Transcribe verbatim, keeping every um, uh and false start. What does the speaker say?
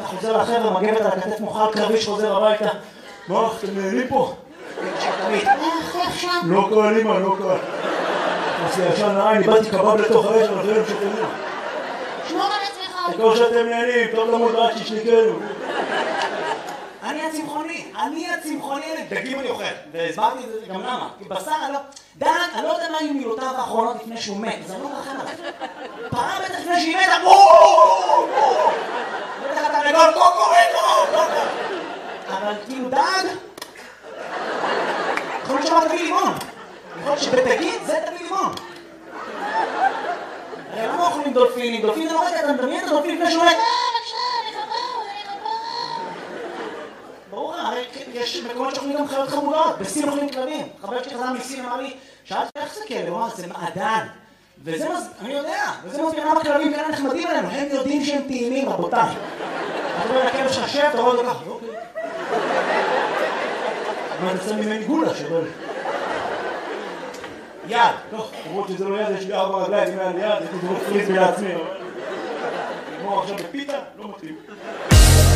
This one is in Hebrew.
חוזר לחבר'ה, מגבת על הכתף מוכר קרביש, חוזר הביתה. מה, אתם נהנים פה? לא קל, אמא, לא קל. עושה ישן נעי, אני באתי קבב לתוך האש, אבל חייבים שתהנים. שמור על עצמך. תקור שאתם נהנים, טוב למוד רק שישניקנו. אני הצמחוני, אני הצמחוני, דגים אני אוכל. והסברתי את זה גם למה. כי בשר, אני לא... דן, אני לא יודע מה היו מילותיו האחרונות לפני שהוא מת, אז אני לא מרחם עליו. פרה בטח לפני שהיא מתה, בואו! בטח אתה רגול, קוקוריקו! אבל כאילו דג... יכול להיות שמה תביא לימון. יכול להיות שבתגיד זה תביא לימון. הרי למה אוכלים דולפינים? דולפין זה לא רגע, אתה מדמיין את הדולפין לפני שהוא מת. ברור, הרי יש מקומות שאוכלים גם חיות חמודות, בסין אוכלים כלבים. חבר שלי חזר מסין אמר לי, שאלתי איך זה כלב? הוא אמר, זה מעדן. וזה מז... אני יודע, וזה מסביר למה כלבים כאלה נחמדים עלינו, הם יודעים שהם טעימים, רבותיי. אתה רואה לכלב שלך שב, אתה רואה אותו ככה, אוקיי. מה, אתה שם ממני גולה שבל? יד. טוב, למרות שזה לא יד, יש לי ארבע רגליים מעל יד, הייתי דורק פריז לעצמי. כמו עכשיו בפיתה, לא מתאים.